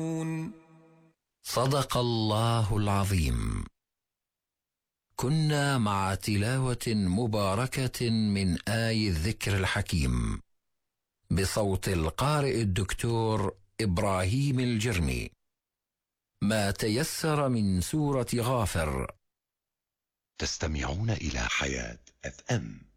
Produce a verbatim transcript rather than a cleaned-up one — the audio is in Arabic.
صدق الله العظيم. كنا مع تلاوة مباركة من آي الذكر الحكيم بصوت القارئ الدكتور إبراهيم الجرمي. ما تيسر من سورة غافر. تستمعون إلى حياة أف أم.